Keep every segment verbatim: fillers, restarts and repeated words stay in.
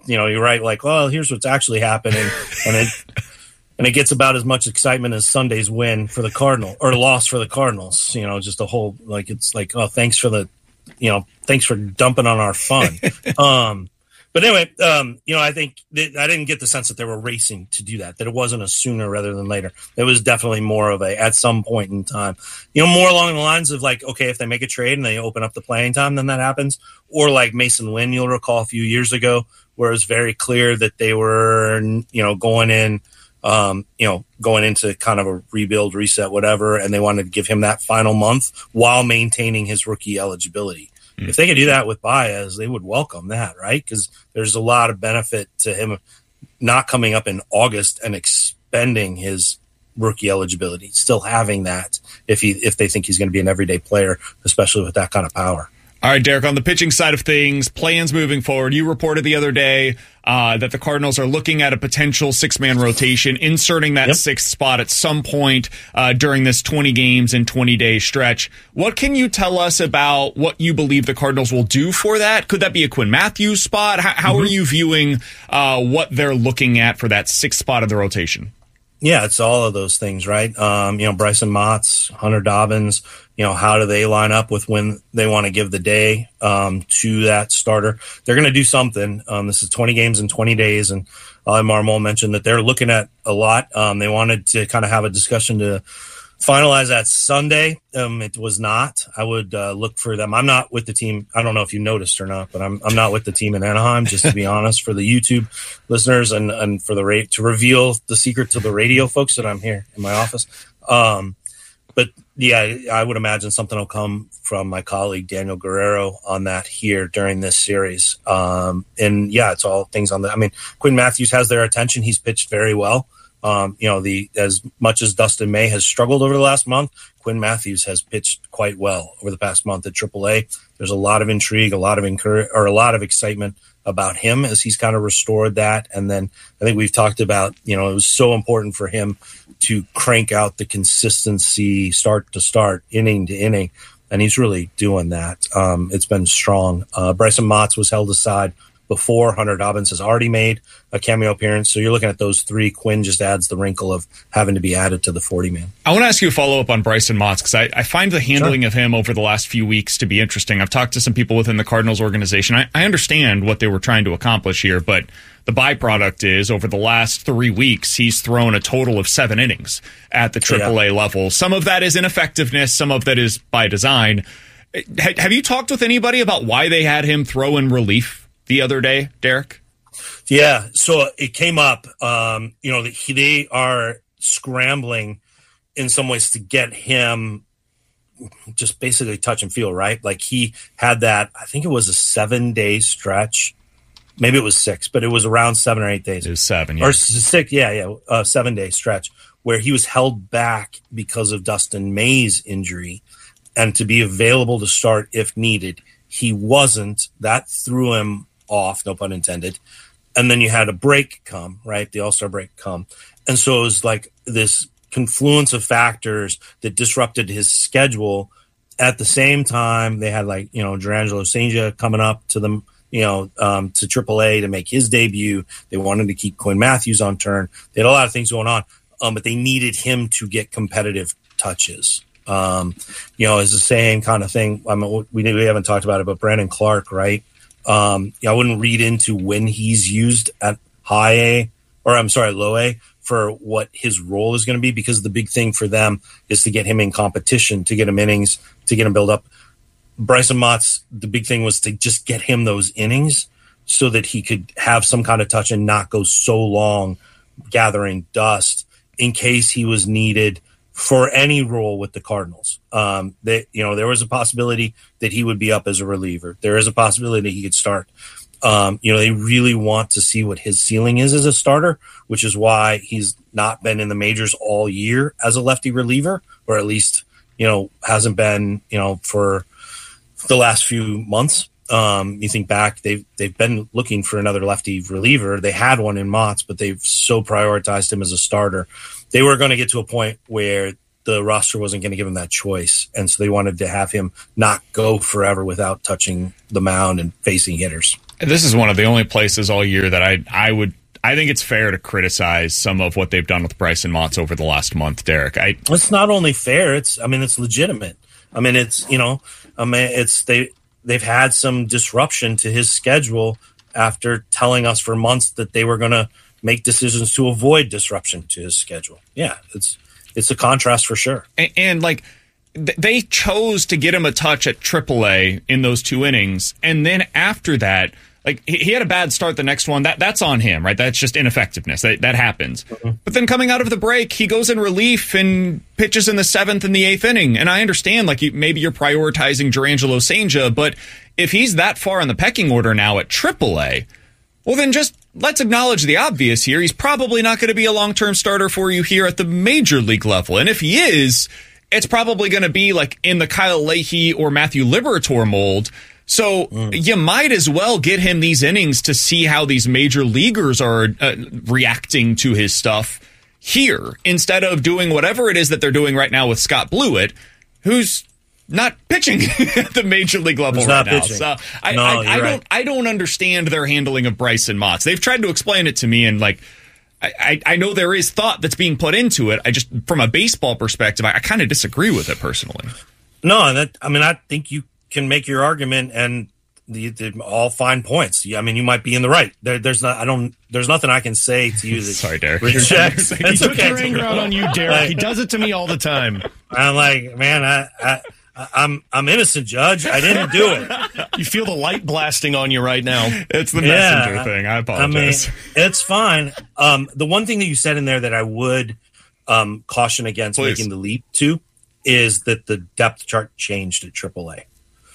you know, you write like, well, here's what's actually happening. And it, and it gets about as much excitement as Sunday's win for the Cardinal or loss for the Cardinals. You know, just a whole, like, it's like, oh, thanks for the, you know, thanks for dumping on our fun. um, But anyway, um, you know, I think that I didn't get the sense that they were racing to do that, that it wasn't a sooner rather than later. It was definitely more of a at some point in time, you know, more along the lines of like, okay, if they make a trade and they open up the playing time, then that happens. Or like Mason Wynn, you'll recall a few years ago, where it was very clear that they were, you know, going in, um, you know, going into kind of a rebuild, reset, whatever, and they wanted to give him that final month while maintaining his rookie eligibility. If they could do that with Baez, they would welcome that, right? Because there's a lot of benefit to him not coming up in August and expending his rookie eligibility, still having that if he if they think he's going to be an everyday player, especially with that kind of power. All right, Derek, on the pitching side of things, plans moving forward. You reported the other day uh, that the Cardinals are looking at a potential six-man rotation, inserting that yep. sixth spot at some point uh, during this twenty games and twenty-day stretch. What can you tell us about what you believe the Cardinals will do for that? Could that be a Quinn Matthews spot? How, how mm-hmm. are you viewing uh, what they're looking at for that sixth spot of the rotation? Yeah, it's all of those things, right? Um, you know, Bryson Motts, Hunter Dobbins, you know, how do they line up with when they want to give the day um, to that starter? They're going to do something. Um, this is twenty games in twenty days, and uh, Marmol mentioned that they're looking at a lot. Um, they wanted to kind of have a discussion to finalize that Sunday. Um, it was not. I would uh, look for them. I'm not with the team. I don't know if you noticed or not, but I'm I'm not with the team in Anaheim, just to be honest, for the YouTube listeners and, and for the rate to reveal the secret to the radio folks that I'm here in my office. Um, but yeah, I would imagine something will come from my colleague Daniel Guerrero on that here during this series. Um, and yeah, it's all things on the. I mean, Quinn Matthews has their attention. He's pitched very well. Um, you know, the as much as Dustin May has struggled over the last month, Quinn Matthews has pitched quite well over the past month at triple A. There's a lot of intrigue, a lot of encourage, or a lot of excitement about him as he's kind of restored that. And then I think we've talked about, you know, it was so important for him to crank out the consistency, start to start, inning to inning, and he's really doing that. Um, it's been strong. Uh, Bryson Motts was held aside before. Hunter Dobbins has already made a cameo appearance. So you're looking at those three. Quinn just adds the wrinkle of having to be added to the forty-man. I want to ask you a follow-up on Bryson Motts because I, I find the handling sure. of him over the last few weeks to be interesting. I've talked to some people within the Cardinals organization. I, I understand what they were trying to accomplish here, but the byproduct is over the last three weeks, he's thrown a total of seven innings at the triple A yeah. level. Some of that is ineffectiveness. Some of that is by design. Have you talked with anybody about why they had him throw in relief the other day, Derek? Yeah, so it came up, um, you know, that he, they are scrambling in some ways to get him just basically touch and feel, right? Like he had that, I think it was a seven-day stretch. Maybe it was six, but it was around seven or eight days. It was seven, yeah. Or six, yeah, yeah, a seven-day stretch where he was held back because of Dustin May's injury and to be available to start if needed. He wasn't. That threw him off, no pun intended. And then you had a break come, right? The All-Star break come. And so it was like this confluence of factors that disrupted his schedule. At the same time, they had like, you know, Durangelo Stangia coming up to them, you know, um, to triple A to make his debut. They wanted to keep Quinn Matthews on turn. They had a lot of things going on, um, but they needed him to get competitive touches. Um, you know, it's the same kind of thing. I mean, we, we haven't talked about it, but Brandon Clark, right? Um, you know, I wouldn't read into when he's used at high A, or I'm sorry, low A, for what his role is going to be, because the big thing for them is to get him in competition, to get him innings, to get him build up. Bryson Motts, the big thing was to just get him those innings so that he could have some kind of touch and not go so long gathering dust in case he was needed for any role with the Cardinals. Um, that, you know, there was a possibility that he would be up as a reliever. There is a possibility that he could start. Um, you know, they really want to see what his ceiling is as a starter, which is why he's not been in the majors all year as a lefty reliever, or at least, you know, hasn't been, you know, for the last few months. Um, you think back, they've, they've been looking for another lefty reliever. They had one in Motts, but they've so prioritized him as a starter. They were going to get to a point where the roster wasn't going to give him that choice. And so they wanted to have him not go forever without touching the mound and facing hitters. This is one of the only places all year that I I would I think it's fair to criticize some of what they've done with Bryson Motts over the last month, Derek. I, it's not only fair; it's I mean, it's legitimate. I mean, it's you know, I mean, it's they they've had some disruption to his schedule after telling us for months that they were going to make decisions to avoid disruption to his schedule. Yeah, it's it's a contrast for sure. And, and like th- they chose to get him a touch at triple A in those two innings, and then after that. Like, he had a bad start the next one. That That's on him, right? That's just ineffectiveness. That, that happens. Mm-hmm. But then coming out of the break, he goes in relief and pitches in the seventh and the eighth inning. And I understand, like, you, maybe you're prioritizing Jurrangelo Cijntje, but if he's that far in the pecking order now at triple A, well, then just let's acknowledge the obvious here. He's probably not going to be a long-term starter for you here at the major league level. And if he is, it's probably going to be, like, in the Kyle Leahy or Matthew Liberatore mold. So mm. you might as well get him these innings to see how these major leaguers are uh, reacting to his stuff here instead of doing whatever it is that they're doing right now with Scott Blewett, who's not pitching at the major league level He's right not now. pitching. So I, no, I, I don't right. I don't understand their handling of Bryson Motts. They've tried to explain it to me, and like I, I know there is thought that's being put into it. I just from a baseball perspective, I, I kind of disagree with it personally. No, that I mean I think you can make your argument and the, the all fine points. Yeah, I mean, you might be in the right. There, there's not. I don't. There's nothing I can say to you that sorry, Derek. Rejects. He took okay. your anger out on you, Derek. Like, he does it to me all the time. I'm like, man, I, I, I'm, I'm innocent, Judge. I didn't do it. You feel the light blasting on you right now. It's the messenger yeah, thing. I apologize. I mean, it's fine. Um, the one thing that you said in there that I would um, caution against Please. making the leap to is that the depth chart changed at triple A.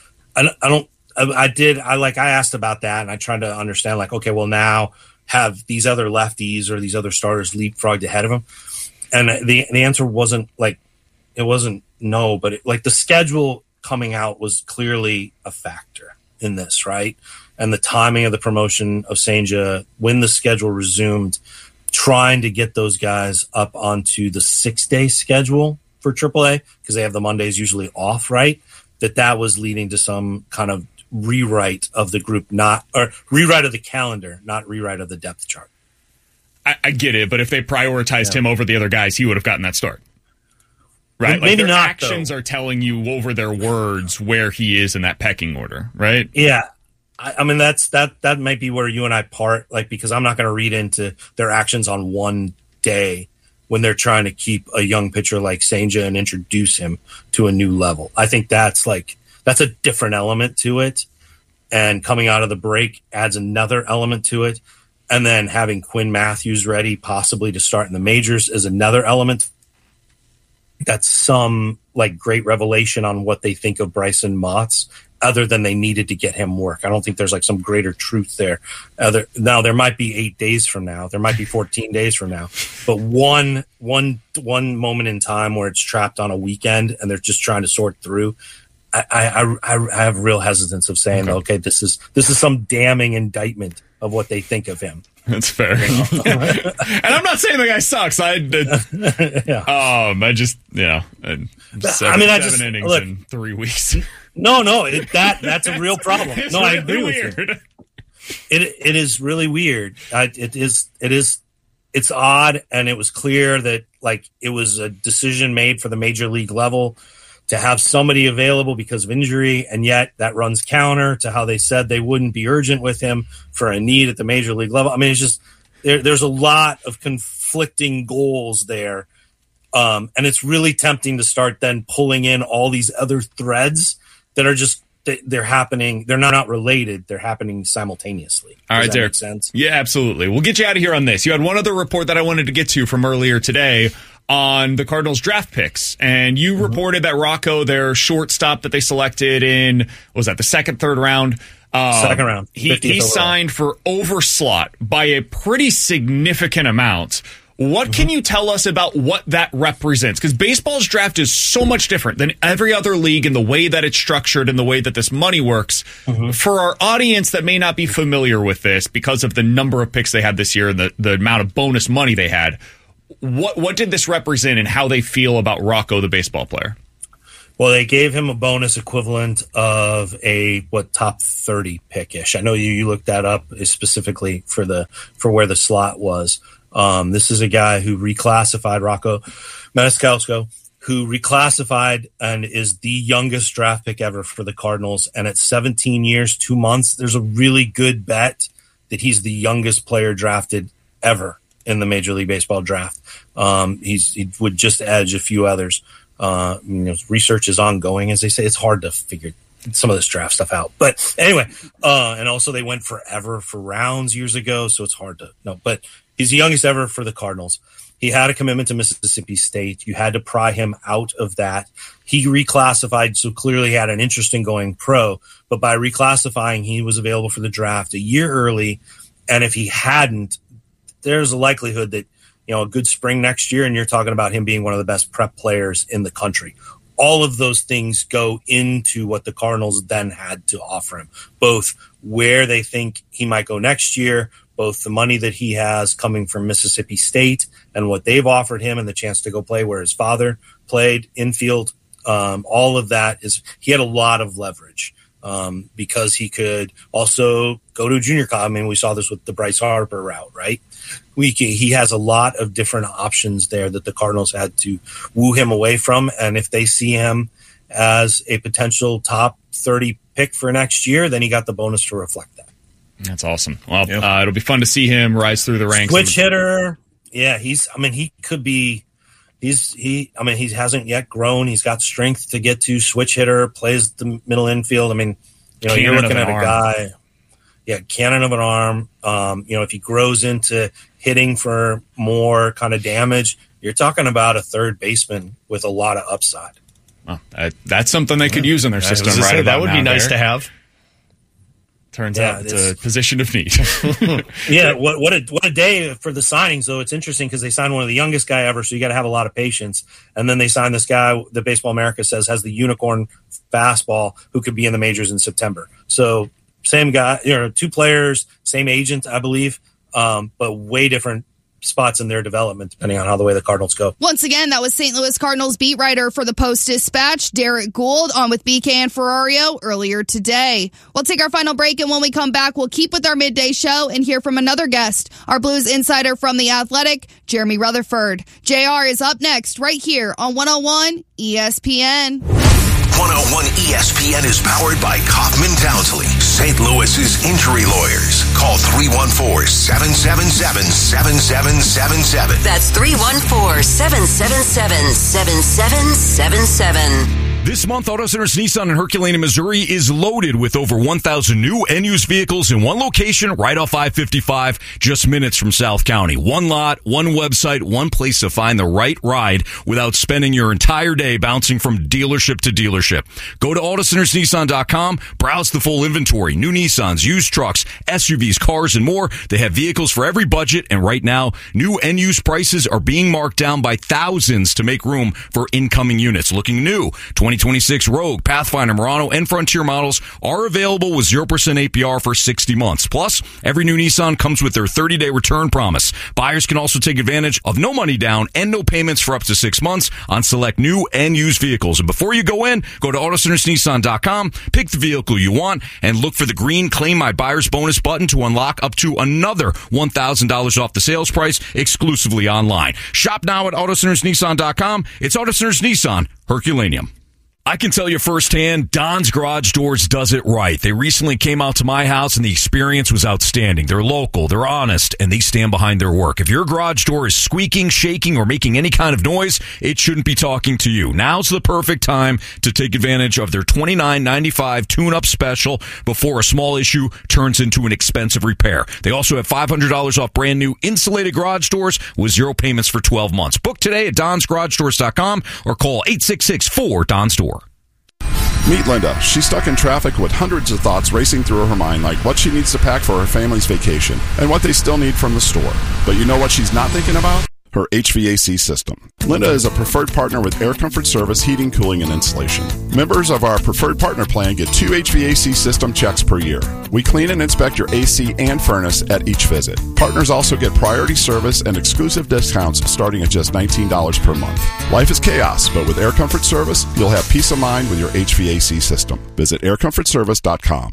I, I don't. I, I did. I like. I asked about that, and I tried to understand. Like, okay, well, now have these other lefties or these other starters leapfrogged ahead of him? And the the answer wasn't like it wasn't no, but it, like the schedule coming out was clearly a factor in this, right? And the timing of the promotion of Cijntje when the schedule resumed, trying to get those guys up onto the six day schedule for triple A because they have the Mondays usually off, right? That that was leading to some kind of rewrite of the group, not or rewrite of the calendar, not rewrite of the depth chart. I, I get it, but if they prioritized yeah. him over the other guys, he would have gotten that start. Right? Like maybe their not, actions though. are telling you over their words where he is in that pecking order, right? Yeah. I, I mean, that's that that might be where you and I part, like, because I'm not going to read into their actions on one day when they're trying to keep a young pitcher like Cijntje and introduce him to a new level. I think that's like that's a different element to it. And coming out of the break adds another element to it. And then having Quinn Matthews ready possibly to start in the majors is another element. That's some like great revelation on what they think of Bryson Motts, other than they needed to get him work. I don't think there's like some greater truth there. Other, now there might be eight days from now, there might be fourteen days from now, but one, one, one moment in time where it's trapped on a weekend and they're just trying to sort through. I, I, I, I have real hesitance of saying, okay. okay, this is, this is some damning indictment of what they think of him. That's fair. You know? And I'm not saying the guy sucks. I, uh, yeah. um, I just, you know, seven, I mean, I seven just, innings look, in three weeks. No, no, it, that that's a real problem. It's no, really I agree weird. with you. It it is really weird. I, it is it is it's odd, and it was clear that like it was a decision made for the major league level to have somebody available because of injury, and yet that runs counter to how they said they wouldn't be urgent with him for a need at the major league level. I mean, it's just there, there's a lot of conflicting goals there, um, and it's really tempting to start then pulling in all these other threads that are just they're happening. They're not, not related. They're happening simultaneously. Does all right, that Derek. make sense? Yeah, absolutely. We'll get you out of here on this. You had one other report that I wanted to get to from earlier today on the Cardinals draft picks. And you mm-hmm. reported that Rocco, their shortstop that they selected in, what was that, the second, third round? Uh, second round. He, he signed for overslot by a pretty significant amount. What mm-hmm. can you tell us about what that represents? Because baseball's draft is so much different than every other league in the way that it's structured and the way that this money works. Mm-hmm. For our audience that may not be familiar with this because of the number of picks they had this year and the, the amount of bonus money they had, what what did this represent and how they feel about Rocco, the baseball player? Well, they gave him a bonus equivalent of a what top thirty pick-ish. I know you, you looked that up specifically for the for where the slot was. Um, this is a guy who reclassified, Rocco Maniscalco, who reclassified and is the youngest draft pick ever for the Cardinals. And at seventeen years, two months, there's a really good bet that he's the youngest player drafted ever in the Major League Baseball draft. Um, he's he would just edge a few others. Uh, you know, research is ongoing, as they say. It's hard to figure some of this draft stuff out. But anyway, uh, and also they went forever for rounds years ago, so it's hard to know. But he's the youngest ever for the Cardinals. He had a commitment to Mississippi State. You had to pry him out of that. He reclassified, so clearly he had an interest in going pro. But by reclassifying, he was available for the draft a year early. And if he hadn't, there's a likelihood that, you know, a good spring next year, and you're talking about him being one of the best prep players in the country. All of those things go into what the Cardinals then had to offer him, both where they think he might go next year, both the money that he has coming from Mississippi State and what they've offered him and the chance to go play where his father played infield. Um, all of that is, he had a lot of leverage um, because he could also go to a junior college. I mean, we saw this with the Bryce Harper route, right? We can, he has a lot of different options there that the Cardinals had to woo him away from. And if they see him as a potential top thirty pick for next year, then he got the bonus to reflect that. That's awesome. Well, yep. uh, it'll be fun to see him rise through the ranks. Switch hitter. Yeah, he's, I mean, he could be, he's, he, I mean, he hasn't yet grown. He's got strength to get to switch hitter, plays the middle infield. I mean, you know, Cannon you're looking at a arm. guy, yeah, cannon of an arm. Um, you know, if he grows into hitting for more kind of damage, you're talking about a third baseman with a lot of upside. Well, that, that's something they could use in their I was system gonna right say, about that would now be nice there. to have. Turns Yeah, out it's it's- a position of need. Yeah, what what a what a day for the signings though. It's interesting because they signed one of the youngest guy ever, so you got to have a lot of patience. And then they signed this guy that Baseball America says has the unicorn fastball, who could be in the majors in September. So same guy, you know, two players, same agent, I believe, um, but way different spots in their development depending on how the way the Cardinals go. Once again, that was Saint Louis Cardinals beat writer for the Post-Dispatch, Derek Gould, on with B K and Ferrario earlier today. We'll take our final break, and when we come back, we'll keep with our midday show and hear from another guest, our Blues insider from The Athletic, Jeremy Rutherford. J R is up next right here on one oh one E S P N. one oh one E S P N is powered by Kaufman Townsley, Saint Louis's injury lawyers. Call three one four, seven seven seven, seven seven seven seven. That's three one four, seven seven seven, seven seven seven seven. This month, Auto Centers Nissan in Herculaneum, Missouri is loaded with over one thousand new and used vehicles in one location right off I fifty-five, just minutes from South County. One lot, one website, one place to find the right ride without spending your entire day bouncing from dealership to dealership. Go to auto centers nissan dot com, browse the full inventory, new Nissans, used trucks, S U Vs, cars, and more. They have vehicles for every budget, and right now, new and used prices are being marked down by thousands to make room for incoming units. Looking new, twenty twenty-six Rogue, Pathfinder, Murano, and Frontier models are available with zero percent A P R for sixty months. Plus, every new Nissan comes with their thirty-day return promise. Buyers can also take advantage of no money down and no payments for up to six months on select new and used vehicles. And before you go in, go to auto centers nissan dot com, pick the vehicle you want, and look for the green Claim My Buyer's Bonus button to unlock up to another one thousand dollars off the sales price exclusively online. Shop now at auto centers nissan dot com. It's Auto Centers Nissan, Herculaneum. I can tell you firsthand, Don's Garage Doors does it right. They recently came out to my house, and the experience was outstanding. They're local, they're honest, and they stand behind their work. If your garage door is squeaking, shaking, or making any kind of noise, it shouldn't be talking to you. Now's the perfect time to take advantage of their twenty-nine ninety-five tune-up special before a small issue turns into an expensive repair. They also have five hundred dollars off brand new insulated garage doors with zero payments for twelve months. Book today at dons garage doors dot com or call eight six six, four, D O N S door. Meet Linda. She's stuck in traffic with hundreds of thoughts racing through her mind, like what she needs to pack for her family's vacation and what they still need from the store. But you know what she's not thinking about? her H V A C system. Linda is a preferred partner with Air Comfort Service Heating, Cooling, and Installation. Members of our preferred partner plan get two H V A C system checks per year. We clean and inspect your A C and furnace at each visit. Partners also get priority service and exclusive discounts starting at just nineteen dollars per month. Life is chaos, but with Air Comfort Service, you'll have peace of mind with your H V A C system. Visit air comfort service dot com.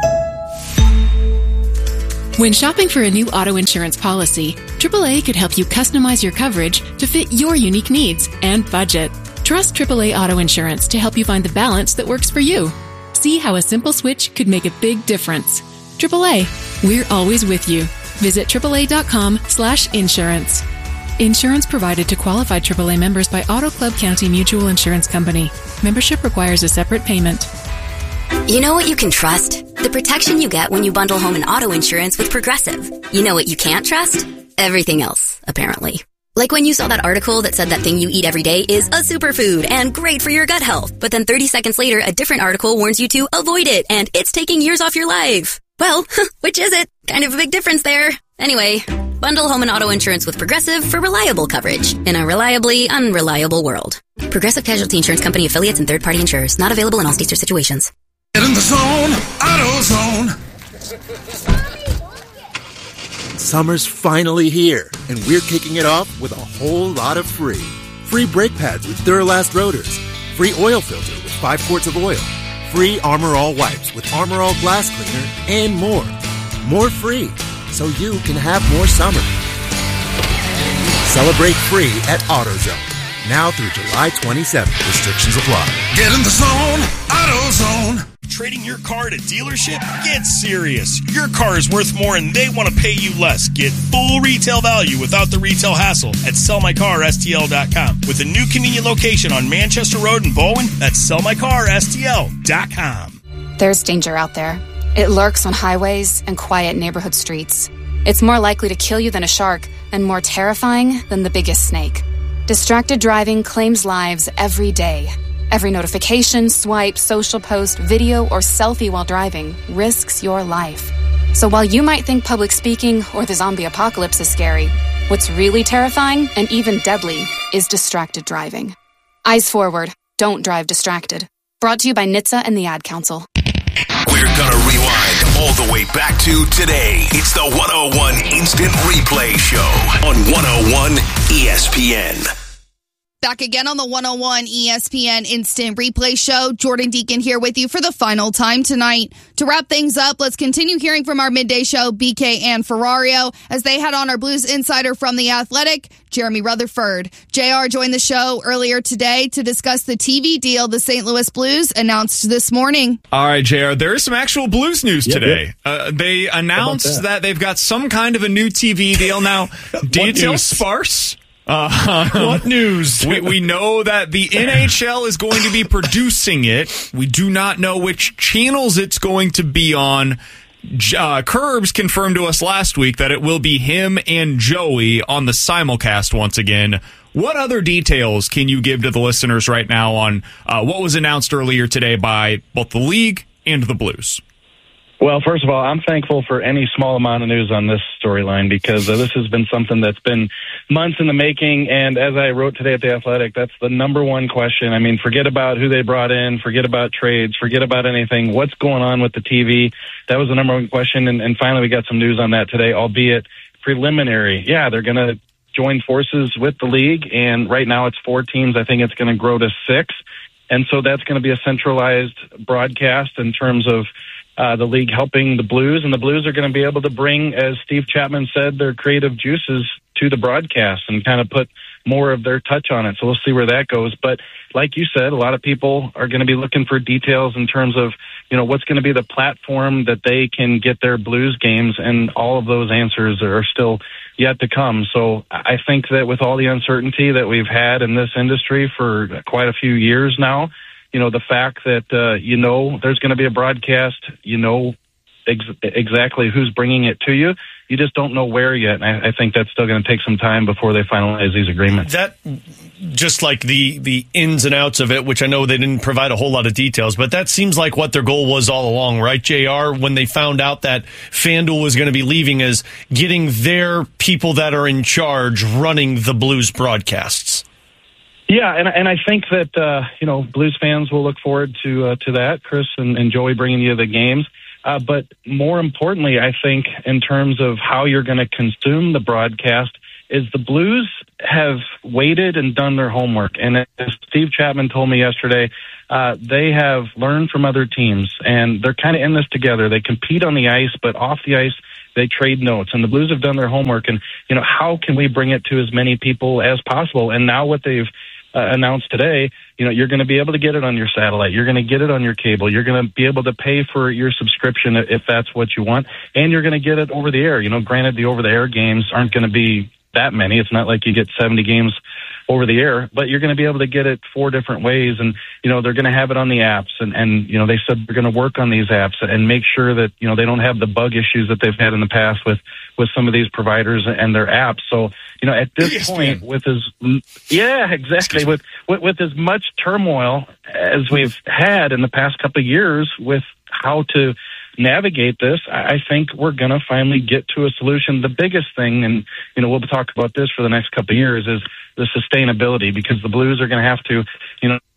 When shopping for a new auto insurance policy, triple A could help you customize your coverage to fit your unique needs and budget. Trust triple A Auto Insurance to help you find the balance that works for you. See how a simple switch could make a big difference. triple A, we're always with you. Visit triple A dot com slash insurance. Insurance provided to qualified triple A members by Auto Club County Mutual Insurance Company. Membership requires a separate payment. You know what you can trust? The protection you get when you bundle home and auto insurance with Progressive. You know what you can't trust? Everything else, apparently. Like when you saw that article that said that thing you eat every day is a superfood and great for your gut health. But then thirty seconds later, a different article warns you to avoid it and it's taking years off your life. Well, which is it? Kind of a big difference there. Anyway, bundle home and auto insurance with Progressive for reliable coverage in a reliably unreliable world. Progressive Casualty Insurance Company affiliates and third-party insurers. Not available in all states or situations. Get in the zone, AutoZone. Summer's finally here, and we're kicking it off with a whole lot of free. Free brake pads with Duralast rotors. Free oil filter with five quarts of oil. Free Armor All wipes with Armor All glass cleaner, and more. More free, so you can have more summer. Celebrate free at AutoZone. Now through July twenty-seventh. Restrictions apply. Get in the zone, AutoZone. Trading your car at a dealership? Get serious. Your car is worth more and they want to pay you less. Get full retail value without the retail hassle at sell my car S T L dot com. With a new convenient location on Manchester Road in Bowen, that's sell my car S T L dot com. There's danger out there. It lurks on highways and quiet neighborhood streets. It's more likely to kill you than a shark and more terrifying than the biggest snake. Distracted driving claims lives every day. Every notification, swipe, social post, video, or selfie while driving risks your life. So while you might think public speaking or the zombie apocalypse is scary, what's really terrifying and even deadly is distracted driving. Eyes forward. Don't drive distracted. Brought to you by N H T S A and the Ad Council. We're gonna rewind all the way back to today. It's the one oh one Instant Replay Show on one oh one E S P N. Back again on the one oh one E S P N Instant Replay Show. Jordan Deacon here with you for the final time tonight. To wrap things up, let's continue hearing from our midday show, B K and Ferrario, as they had on our Blues insider from The Athletic, Jeremy Rutherford. J R joined the show earlier today to discuss the T V deal the Saint Louis Blues announced this morning. All right, J R, there is some actual Blues news yep, today. Yep. Uh, they announced that? that they've got some kind of a new T V deal. Now, details sparse. Uh, what news? we, we know that the N H L is going to be producing it. We do not know which channels it's going to be on. Uh, Curbs confirmed to us last week that it will be him and Joey on the simulcast once again. What other details can you give to the listeners right now on uh, what was announced earlier today by both the league and the Blues? Well, first of all, I'm thankful for any small amount of news on this storyline because uh, this has been something that's been months in the making. And as I wrote today at The Athletic, that's the number one question. I mean, forget about who they brought in, forget about trades, forget about anything. What's going on with the T V? That was the number one question. And, and finally, we got some news on that today, albeit preliminary. Yeah, they're going to join forces with the league. And right now it's four teams. I think it's going to grow to six. And so that's going to be a centralized broadcast in terms of Uh, the league helping the Blues, and the Blues are going to be able to bring, as Steve Chapman said, their creative juices to the broadcast and kind of put more of their touch on it. So we'll see where that goes. But like you said, a lot of people are going to be looking for details in terms of, you know, what's going to be the platform that they can get their Blues games, and all of those answers are still yet to come. So I think that with all the uncertainty that we've had in this industry for quite a few years now, you know, the fact that, uh, you know, there's going to be a broadcast, you know ex- exactly who's bringing it to you. You just don't know where yet. And I, I think that's still going to take some time before they finalize these agreements. That just like the the ins and outs of it, which I know they didn't provide a whole lot of details, but that seems like what their goal was all along, right, J R, when they found out that FanDuel was going to be leaving, is getting their people that are in charge running the Blues broadcasts. Yeah, and and I think that uh, you know Blues fans will look forward to uh, to that, Chris and, and Joey bringing you the games. Uh, but more importantly, I think in terms of how you're going to consume the broadcast, is the Blues have waited and done their homework. And as Steve Chapman told me yesterday, uh, they have learned from other teams, and they're kind of in this together. They compete on the ice, but off the ice, they trade notes. And the Blues have done their homework. And, you know, how can we bring it to as many people as possible? And now what they've uh, announced today, you know, you're going to be able to get it on your satellite. You're going to get it on your cable. You're going to be able to pay for your subscription if that's what you want. And you're going to get it over the air. You know, granted, the over-the-air games aren't going to be that many. It's not like you get seventy games over the air, but you're going to be able to get it four different ways. And, you know, they're going to have it on the apps. And, and you know, they said they're going to work on these apps and make sure that, you know, they don't have the bug issues that they've had in the past with, with some of these providers and their apps. So, you know, at this yes, point, man. with as, yeah, exactly. With, with, with as much turmoil as we've had in the past couple of years with how to navigate this, I think we're going to finally get to a solution. The biggest thing, and, you know, we'll talk about this for the next couple of years, is the sustainability, because the Blues are going to have to, you know,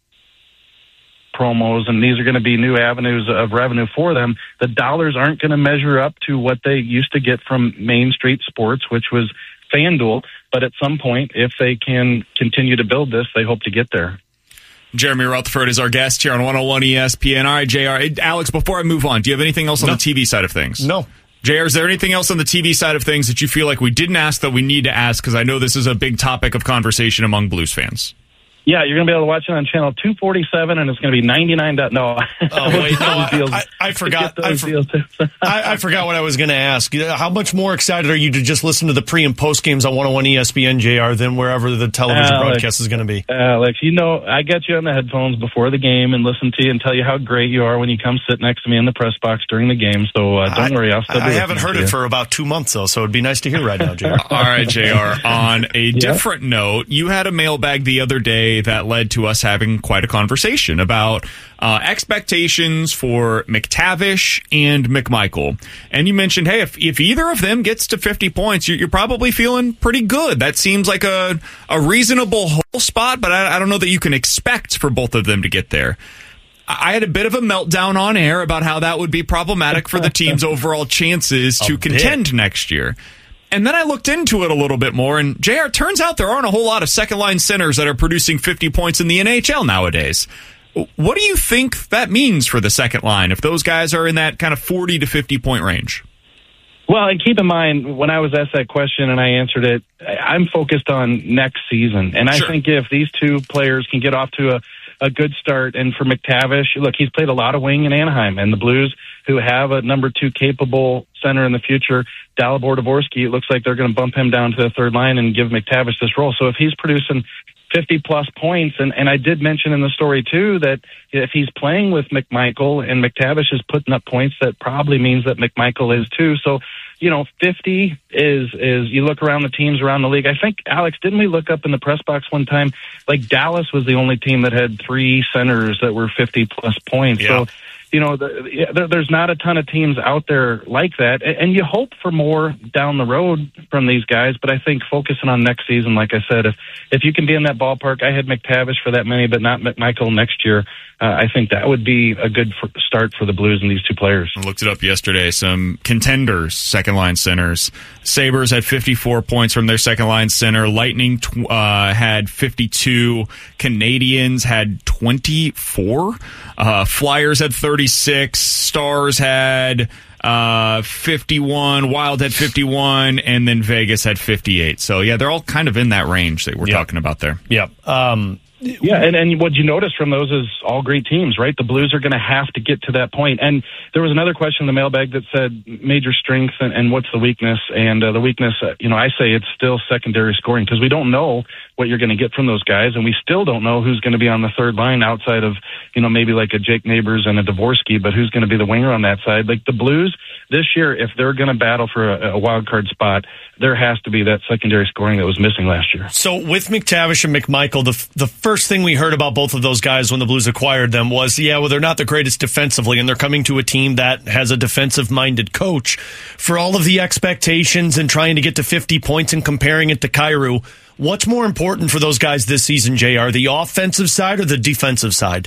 promos, and these are going to be new avenues of revenue for them. The dollars aren't going to measure up to what they used to get from Main Street Sports, which was FanDuel. But at some point, if they can continue to build this, they hope to get there. Jeremy Rutherford is our guest here on one oh one E S P N. All right, J R. Alex, before I move on, do you have anything else on no. the T V side of things? No. J R, is there anything else on the T V side of things that you feel like we didn't ask that we need to ask? Because I know this is a big topic of conversation among Blues fans. Yeah, you're going to be able to watch it on channel two forty-seven, and it's going to be ninety-nine. No, oh wait, no, I, I forgot. I, for, I, I forgot what I was going to ask. How much more excited are you to just listen to the pre and post games on one oh one E S P N, J R, than wherever the television Alex, broadcast is going to be? Alex, you know, I got you on the headphones before the game and listen to you and tell you how great you are when you come sit next to me in the press box during the game. So uh, don't I, worry, I'll still. I haven't heard it for about two months though, so it'd be nice to hear right now, J R. All right, J R. On a yeah. different note, you had a mailbag the other day that led to us having quite a conversation about uh, expectations for McTavish and McMichael. And you mentioned, hey, if, if either of them gets to fifty points, you're, you're probably feeling pretty good. That seems like a, a reasonable whole spot, but I, I don't know that you can expect for both of them to get there. I had a bit of a meltdown on air about how that would be problematic for the team's overall chances to contend next year. And then I looked into it a little bit more, and J R, turns out there aren't a whole lot of second-line centers that are producing fifty points in the N H L nowadays. What do you think that means for the second line if those guys are in that kind of forty to fifty point range? Well, and keep in mind, when I was asked that question and I answered it, I'm focused on next season. And sure. I think if these two players can get off to a, a good start, and for McTavish, look, he's played a lot of wing in Anaheim, and the Blues, who have a number two capable center in the future, Dalibor Dvorsky, it looks like they're going to bump him down to the third line and give McTavish this role. So if he's producing fifty-plus points, and, and I did mention in the story, too, that if he's playing with McMichael and McTavish is putting up points, that probably means that McMichael is, too. So, you know, fifty is, is you look around the teams around the league. I think, Alex, didn't we look up in the press box one time, like Dallas was the only team that had three centers that were fifty-plus points. Yeah. So, you know, the, there, there's not a ton of teams out there like that. And, and you hope for more down the road from these guys. But I think focusing on next season, like I said, if if you can be in that ballpark, I had McTavish for that many, but not McMichael next year. Uh, I think that would be a good for, start for the Blues and these two players. I looked it up yesterday. Some contenders, second-line centers. Sabres had fifty-four points from their second-line center. Lightning tw- uh, had fifty-two. Canadians had twenty-four. Uh, Flyers had thirty-six. Stars had uh, fifty-one. Wild had fifty-one. And then Vegas had fifty-eight. So, yeah, they're all kind of in that range that we're yep. talking about there. Yep. Um Yeah, and, and what you notice from those is all great teams, right? The Blues are going to have to get to that point. And there was another question in the mailbag that said major strength and, and what's the weakness? And uh, the weakness, uh, you know, I say it's still secondary scoring because we don't know what you're going to get from those guys, and we still don't know who's going to be on the third line outside of, you know, maybe like a Jake Neighbors and a Dvorsky, but who's going to be the winger on that side? Like the Blues this year, if they're going to battle for a, a wild card spot, there has to be that secondary scoring that was missing last year. So with McTavish and McMichael, the the first thing we heard about both of those guys when the Blues acquired them was, yeah, well, they're not the greatest defensively, and they're coming to a team that has a defensive-minded coach. For all of the expectations and trying to get to fifty points and comparing it to Kyrou, what's more important for those guys this season, J R, the offensive side or the defensive side?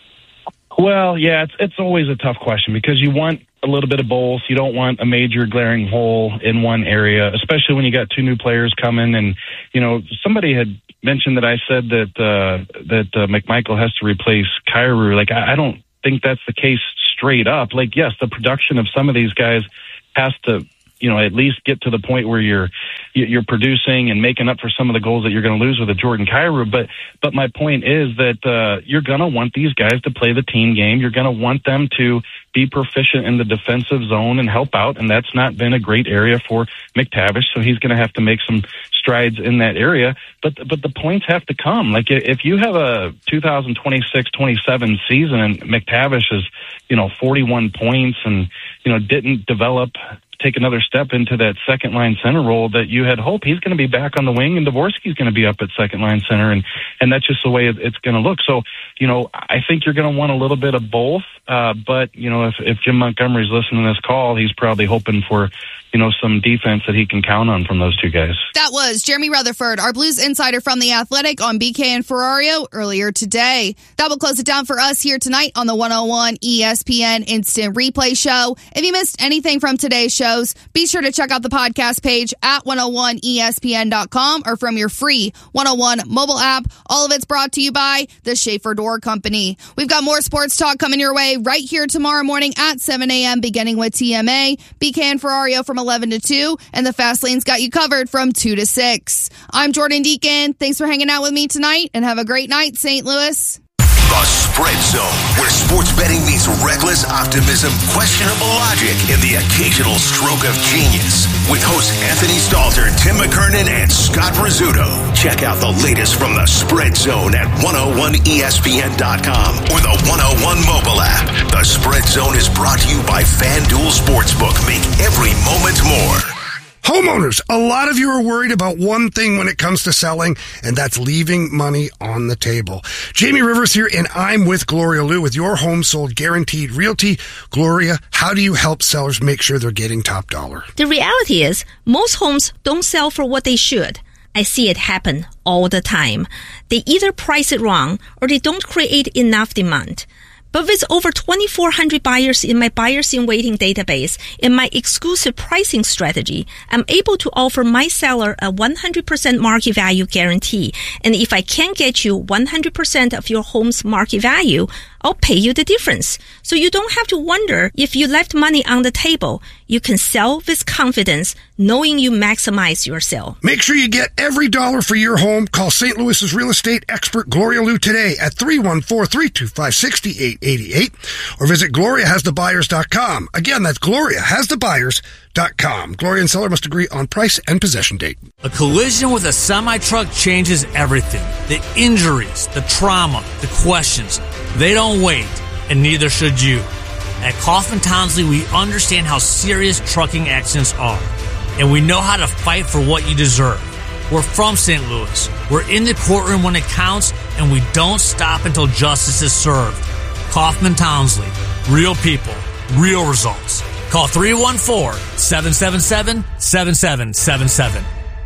Well, yeah, it's it's always a tough question because you want a little bit of both. You don't want a major glaring hole in one area, especially when you got two new players coming. And, you know, somebody had mentioned that I said that uh, that uh, McMichael has to replace Kyrou. Like, I, I don't think that's the case straight up. Like, yes, the production of some of these guys has to, you know, at least get to the point where you're you're producing and making up for some of the goals that you're going to lose with a Jordan Kyrou. But but my point is that uh, you're going to want these guys to play the team game. You're going to want them to be proficient in the defensive zone and help out, and that's not been a great area for McTavish, so he's going to have to make some strides in that area. But but the points have to come. Like if you have a two thousand twenty-six twenty-seven season and McTavish is, you know, forty-one points and, you know, didn't develop, take another step into that second line center role that you had hoped, he's going to be back on the wing and Dvorsky's going to be up at second line center. And, and that's just the way it's going to look. So, you know, I think you're going to want a little bit of both. Uh, but, you know, if, if Jim Montgomery's listening to this call, he's probably hoping for, you know, some defense that he can count on from those two guys. That was Jeremy Rutherford, our Blues insider from The Athletic on B K and Ferrario earlier today. That will close it down for us here tonight on the one oh one E S P N Instant Replay Show. If you missed anything from today's shows, be sure to check out the podcast page at one oh one E S P N dot com or from your free one oh one mobile app. All of it's brought to you by the Schaefer Door Company. We've got more sports talk coming your way right here tomorrow morning at seven a.m. beginning with T M A. B K and Ferrario from eleven to two, and the Fast Lane's got you covered from two to six. I'm Jordan Deacon. Thanks for hanging out with me tonight, and have a great night, Saint Louis. The Spread Zone, where sports betting meets reckless optimism, questionable logic, and the occasional stroke of genius. With hosts Anthony Stalter, Tim McKernan, and Scott Rizzuto. Check out the latest from the Spread Zone at one oh one E S P N dot com or the one oh one mobile app. The Spread Zone is brought to you by FanDuel Sportsbook. Make every moment more. Homeowners, a lot of you are worried about one thing when it comes to selling, and that's leaving money on the table. Jamie Rivers here, and I'm with Gloria Liu with Your Home Sold Guaranteed Realty. Gloria, how do you help sellers make sure they're getting top dollar? The reality is, most homes don't sell for what they should. I see it happen all the time. They either price it wrong or they don't create enough demand. But with over twenty-four hundred buyers in my buyers in waiting database and my exclusive pricing strategy, I'm able to offer my seller a one hundred percent market value guarantee. And if I can't get you one hundred percent of your home's market value, I'll pay you the difference. So you don't have to wonder if you left money on the table. You can sell with confidence, knowing you maximize your sale. Make sure you get every dollar for your home. Call Saint Louis's real estate expert Gloria Liu today at three one four, three two five, six eight eight eight or visit gloria has the buyers dot com. Again, that's gloria has the buyers dot com. Gloria and seller must agree on price and possession date. A collision with a semi-truck changes everything. The injuries, the trauma, the questions. They don't wait, and neither should you. At Kaufman Townsley, we understand how serious trucking accidents are, and we know how to fight for what you deserve. We're from Saint Louis. We're in the courtroom when it counts, and we don't stop until justice is served. Kaufman Townsley. Real people. Real results. Call three one four, seven seven seven, seven seven seven seven.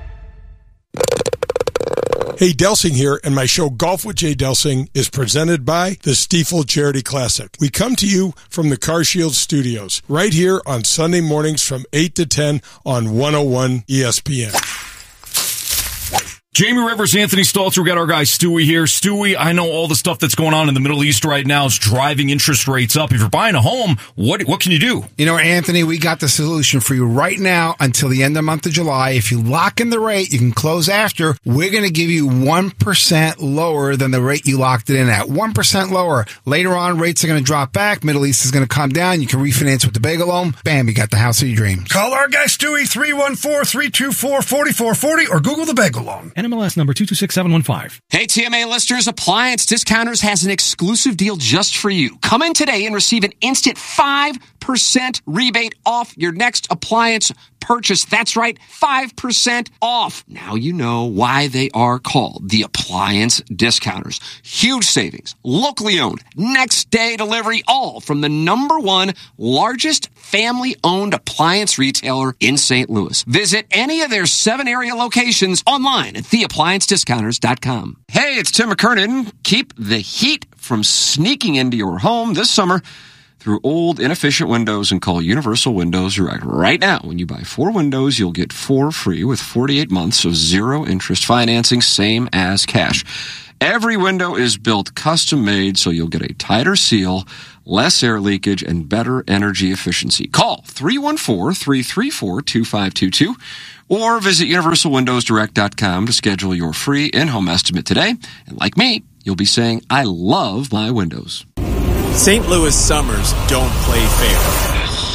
Hey, Delsing here, and my show Golf with Jay Delsing is presented by the Stiefel Charity Classic. We come to you from the CarShield Studios, right here on Sunday mornings from eight to ten on one oh one E S P N. Jamie Rivers, Anthony Stalter, we got our guy Stewie here. Stewie, I know all the stuff that's going on in the Middle East right now is driving interest rates up. If you're buying a home, what what can you do? You know, Anthony, we got the solution for you right now until the end of the month of July. If you lock in the rate, you can close after. We're going to give you one percent lower than the rate you locked it in at. one percent lower. Later on, rates are going to drop back. Middle East is going to come down. You can refinance with the Bagel loan. Bam, you got the house of your dreams. Call our guy Stewie, three one four, three two four, four four four zero or Google the Bagel loan. N M L S number two two six seven one five. Hey, T M A listeners, Appliance Discounters has an exclusive deal just for you. Come in today and receive an instant five percent rebate off your next appliance purchase. That's right, five percent off. Now you know why they are called the Appliance Discounters. Huge savings, locally owned, next day delivery, all from the number one largest family-owned appliance retailer in Saint Louis. Visit any of their seven area locations online at the appliance discounters dot com. Hey, it's Tim McKernan. Keep the heat from sneaking into your home this summer through old, inefficient windows and call Universal Windows Direct. Right now, when you buy four windows, you'll get four free with forty-eight months of zero-interest financing, same as cash. Every window is built custom-made, so you'll get a tighter seal, less air leakage, and better energy efficiency. Call three one four, three three four, two five two two or visit universal windows direct dot com to schedule your free in-home estimate today. And like me, you'll be saying, I love my windows. Saint Louis summers don't play fair. So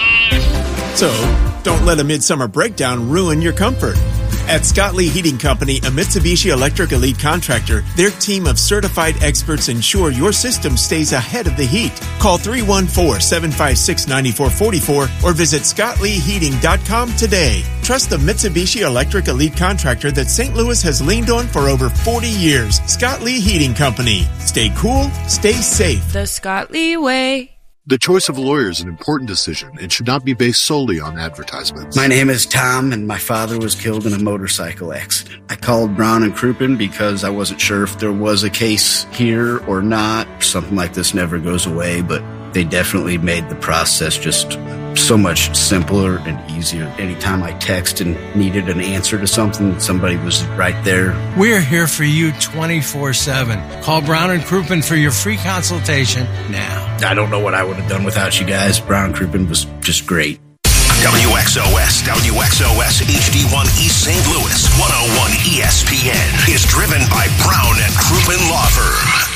hot. So, don't let a midsummer breakdown ruin your comfort. At Scott Lee Heating Company, a Mitsubishi Electric Elite contractor, their team of certified experts ensure your system stays ahead of the heat. Call three one four, seven five six, nine four four four or visit scott lee heating dot com today. Trust the Mitsubishi Electric Elite contractor that Saint Louis has leaned on for over forty years. Scott Lee Heating Company. Stay cool, stay safe. The Scott Lee way. The choice of a lawyer is an important decision and should not be based solely on advertisements. My name is Tom, and my father was killed in a motorcycle accident. I called Brown and Crouppen because I wasn't sure if there was a case here or not. Something like this never goes away, but they definitely made the process just so much simpler and easier. Anytime I text and needed an answer to something, somebody was right there. We're here for you twenty-four seven. Call Brown and Crouppen for your free consultation now. I don't know what I would have done without you guys. Brown and Crouppen was just great. W X O S, W X O S H D one East Saint Louis, one oh one E S P N is driven by Brown and Crouppen Law Firm.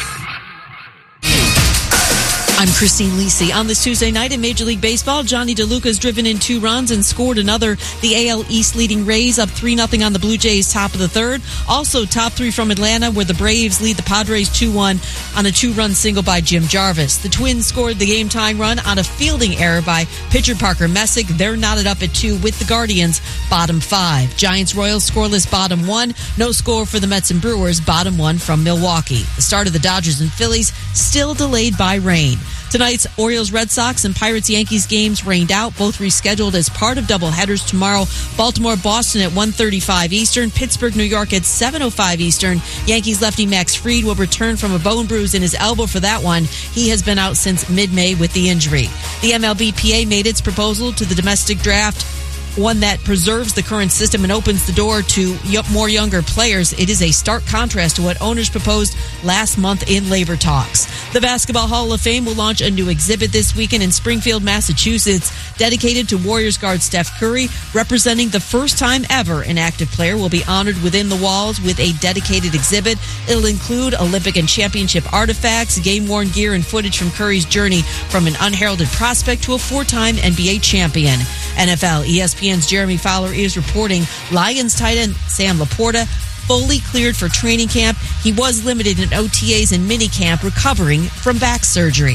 I'm Christine Lisi. On this Tuesday night in Major League Baseball, Johnny DeLuca's driven in two runs and scored another. The A L East leading Rays up three nothing on the Blue Jays top of the third. Also top three from Atlanta, where the Braves lead the Padres two one on a two-run single by Jim Jarvis. The Twins scored the game-tying run on a fielding error by pitcher Parker Messick. They're knotted up at two with the Guardians, bottom five. Giants-Royals scoreless, bottom one. No score for the Mets and Brewers, bottom one from Milwaukee. The start of the Dodgers and Phillies still delayed by rain. Tonight's Orioles-Red Sox and Pirates-Yankees games rained out, both rescheduled as part of doubleheaders tomorrow. Baltimore-Boston at one thirty-five Eastern, Pittsburgh-New York at seven oh five Eastern. Yankees lefty Max Fried will return from a bone bruise in his elbow for that one. He has been out since mid-May with the injury. The M L B P A made its proposal to the domestic draft, one that preserves the current system and opens the door to more younger players. It is a stark contrast to what owners proposed last month in labor talks. The Basketball Hall of Fame will launch a new exhibit this weekend in Springfield, Massachusetts, dedicated to Warriors guard Steph Curry. Representing the first time ever an active player will be honored within the walls with a dedicated exhibit. It'll include Olympic and championship artifacts, game-worn gear, and footage from Curry's journey from an unheralded prospect to a four-time N B A champion. N F L, E S P N's Jeremy Fowler is reporting Lions tight end Sam Laporta fully cleared for training camp. He was limited in O T As and minicamp, recovering from back surgery.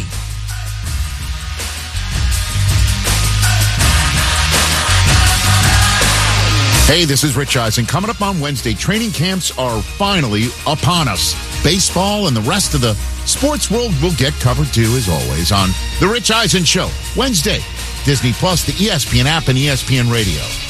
Hey, this is Rich Eisen. Coming up on Wednesday, training camps are finally upon us. Baseball and the rest of the sports world will get covered too, as always, on The Rich Eisen Show. Wednesday, Disney Plus, the E S P N app, and E S P N Radio.